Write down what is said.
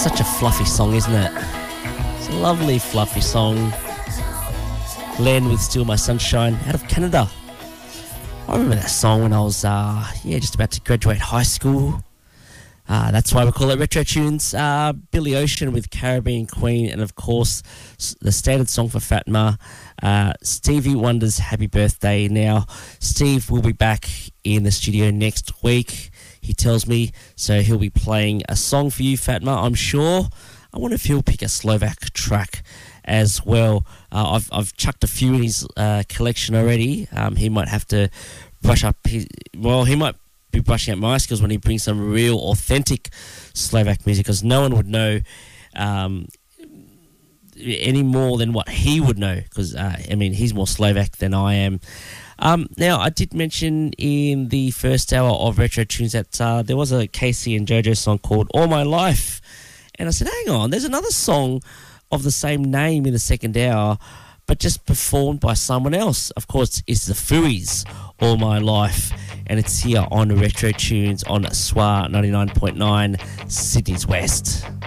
Such a fluffy song, isn't it? It's a lovely, fluffy song. Len with Still My Sunshine out of Canada. I remember that song when I was, just about to graduate high school. That's why we call it Retro Tunes. Billy Ocean with Caribbean Queen, and of course, the standard song for Fatma, Stevie Wonder's Happy Birthday. Now, Steve will be back in the studio next week, he tells me, so he'll be playing a song for you, Fatma, I'm sure. I wonder if he'll pick a Slovak track as well. I've chucked a few in his collection already. He might have to brush up he might be brushing up my skills when he brings some real authentic Slovak music, because no one would know any more than what he would know, because he's more Slovak than I am. Now, I did mention in the first hour of Retro Tunes that there was a Casey and JoJo song called All My Life, and I said, hang on, there's another song of the same name in the second hour, but just performed by someone else. Of course, it's the Fooey's All My Life, and it's here on Retro Tunes on SWA 99.9 Sydney's West.